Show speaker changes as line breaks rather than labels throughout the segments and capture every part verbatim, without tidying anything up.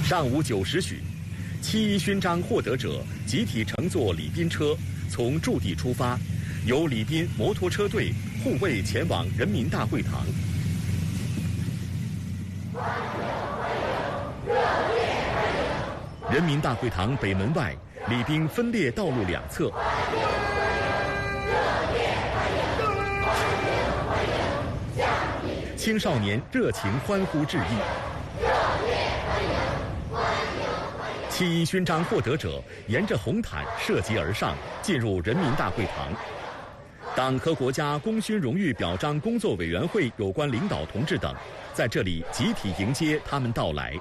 上午九时许，七一勋章获得者集体乘坐礼宾车从驻地出发，由礼宾摩托车队护卫前往人民大会堂。人民大会堂北门外，礼宾分列道路两侧。青少年热情欢呼致意。七一勋章获得者沿着红毯涉级而上，进入人民大会堂。党和国家功勋荣誉表彰工作委员会有关领导同志等在这里集体迎接他们到来。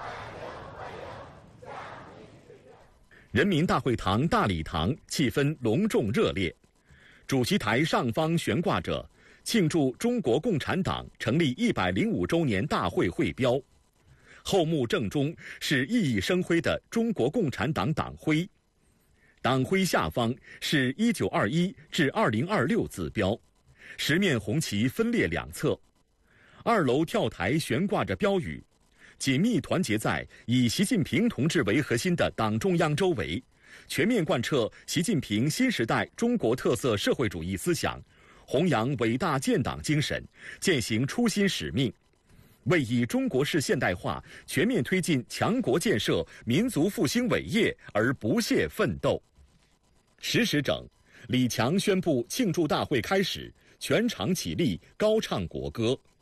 人民大会堂大礼堂气氛隆重热烈，主席台上方悬挂着庆祝中国共产党成立一百零五周年大会会标，后幕正中是熠熠生辉的中国共产党党徽，党徽下方是一九二一至二零二六字标，十面红旗分列两侧。二楼跳台悬挂着标语，紧密团结在以习近平同志为核心的党中央周围，全面贯彻习近平新时代中国特色社会主义思想，弘扬伟大建党精神，践行初心使命，为以中国式现代化全面推进强国建设、民族复兴伟业而不懈奋斗。十时整，李强宣布庆祝大会开始，全场起立高唱国歌。